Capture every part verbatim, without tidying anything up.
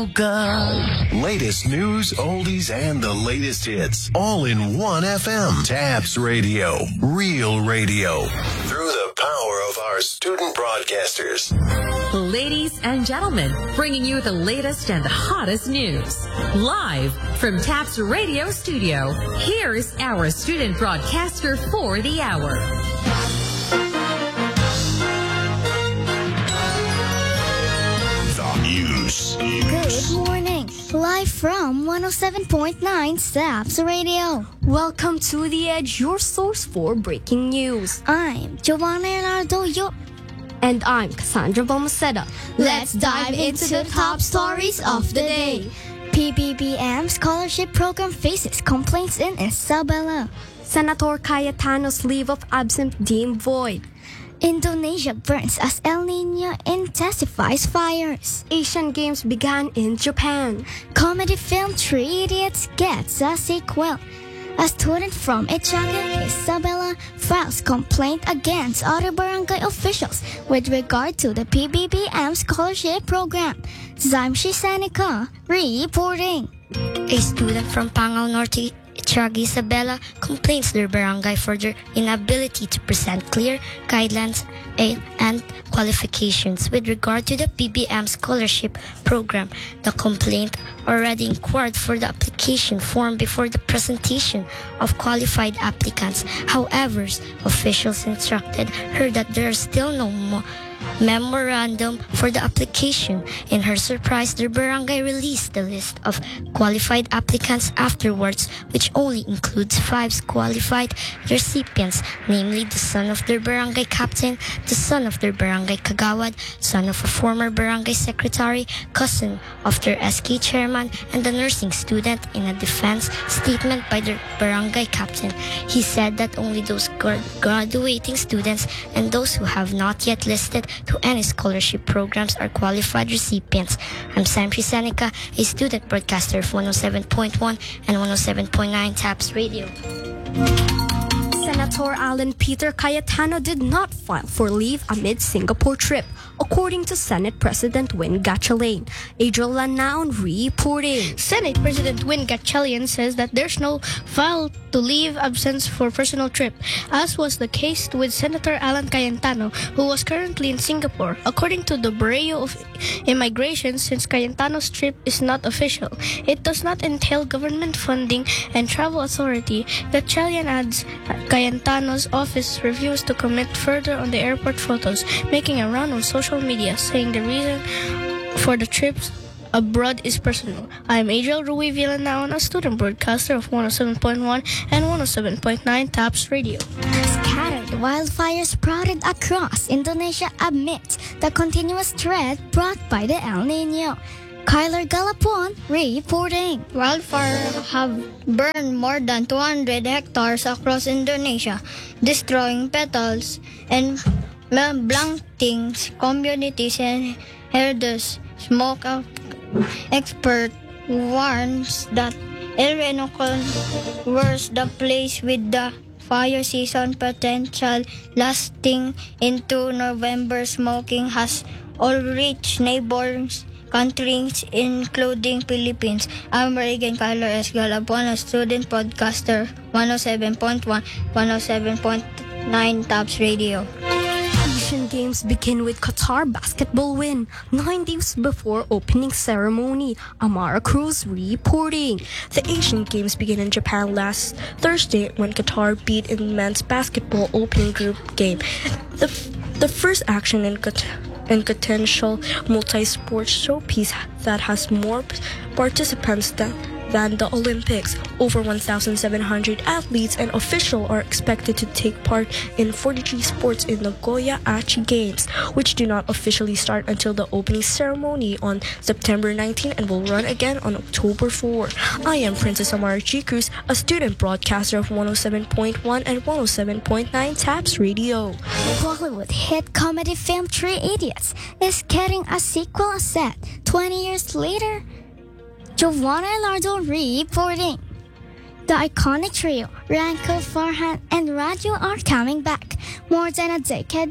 Luca. Latest news, oldies, and the latest hits. All in one F M. Tabs Radio. Real radio. Through the power of our student broadcasters. Ladies and gentlemen, bringing you the latest and the hottest news. Live from Tabs Radio Studio, here's our student broadcaster for the hour. News. Good morning. Live from one oh seven point nine Tabs Radio. Welcome to The Edge, your source for breaking news. I'm Giovanna Leonardo Yo. And I'm Cassandra Balmaceda. Let's dive into the top stories of the day. P B B M scholarship program faces complaints in Isabela. Senator Cayetano's leave of absence deemed void. Indonesia burns as El Nino intensifies fires. Asian Games began in Japan. Comedy film Three Idiots gets a sequel. A student from Etiaga, Isabela, files complaint against other barangay officials with regard to the P B B M scholarship program. Zaimshi Seneca reporting. A student from Pangaw Norte, Etiaga, Isabela, complains their barangay for their inability to present clear guidelines and qualifications with regard to the P B M scholarship program. The complaint already inquired for the application form before the presentation of qualified applicants. However, officials instructed her that there is still no more memorandum for the application. In her surprise, the barangay released the list of qualified applicants afterwards, which only includes five qualified recipients, namely the son of their barangay captain, the son of their barangay kagawad, son of a former barangay secretary, cousin of their S K chairman, and the nursing student. In a defense statement by the barangay captain, he said that only those graduating students and those who have not yet listed to any scholarship programs are qualified recipients. I'm Zaimshi Seneca, a student broadcaster of one oh seven point one and one oh seven point nine Tabs Radio. Senator Alan Peter Cayetano did not file for leave amid Singapore trip, according to Senate President Win Gatchalian. Adriel Lanaon reporting. Senate President Win Gatchalian says that there's no file to leave absence for personal trip, as was the case with Senator Alan Cayetano, who was currently in Singapore. According to the Bureau of Immigration, since Cayetano's trip is not official, it does not entail government funding and travel authority. Gatchalian adds Cayetano's office refused to comment further on the airport photos making a round on social media, saying the reason for the trips abroad is personal. I am Adriel Rui Villanaon, a student broadcaster of one oh seven point one and one oh seven point nine Tabs Radio. Scattered wildfires sprouted across Indonesia amid the continuous threat brought by the El Nino. Kyler Galapon reporting. Wildfires have burned more than two hundred hectares across Indonesia, destroying petals and blunting communities and herders. Smoke expert warns that El Nino covers the place with the fire season potential lasting into November. Smoking has all reached neighbors countries, including Philippines. I'm Reagan Kyler S. Galapon, a student podcaster, one oh seven point one, one oh seven point nine Tabs Radio. Asian Games begin with Qatar basketball win. Nine days before opening ceremony, Amara Cruz reporting. The Asian Games began in Japan last Thursday when Qatar beat in men's basketball opening group game. The, the first action in Qatar and potential multi-sport showpiece that has more participants than, than the Olympics. Over one thousand seven hundred athletes and officials are expected to take part in forty-three sports in Nagoya Aichi Games, which do not officially start until the opening ceremony on September nineteenth and will run again on October fourth. I am Princess Amara G. Cruz, a student broadcaster of one oh seven point one and one oh seven point nine Tabs Radio. Bollywood hit comedy film Three Idiots is getting a sequel set twenty years later. Giovanna Lardo reporting. The iconic trio, Ranko, Farhan, and Raju are coming back more than a decade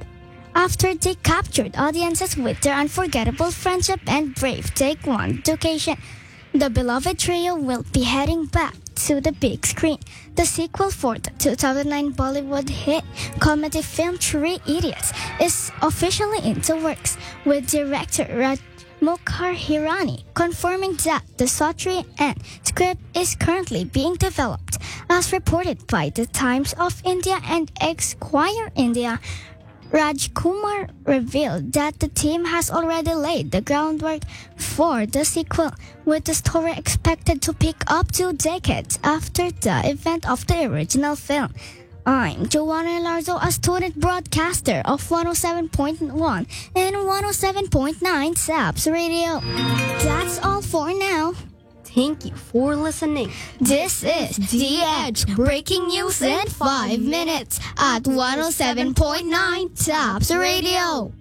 after they captured audiences with their unforgettable friendship and brave Take One education. The beloved trio will be heading back to the big screen. The sequel for the two thousand nine Bollywood hit comedy film Three Idiots is officially in the works, with director Raj Mukhar Hirani confirming that the story and script is currently being developed. As reported by the Times of India and Esquire India, Raj Kumar revealed that the team has already laid the groundwork for the sequel, with the story expected to pick up two decades after the event of the original film. I'm Joanna Larzo, a student broadcaster of one oh seven point one and one oh seven point nine Sabs Radio. That's all for now. Thank you for listening. This is The Edge, breaking news in five minutes at one oh seven point nine Sabs Radio.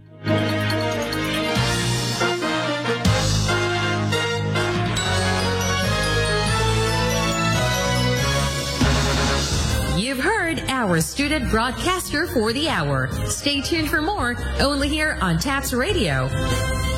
You've heard our student broadcaster for the hour. Stay tuned for more, only here on Taps Radio.